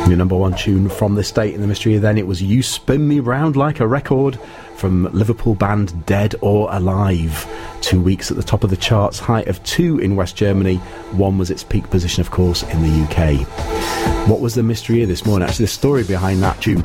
Your number one tune from this date in the mystery then, it was You Spin Me Round Like a Record from Liverpool band Dead or Alive. 2 weeks at the top of the charts, height of 2 in West Germany. 1 was its peak position, of course, in the UK. What was the mystery here this morning? Actually, the story behind that tune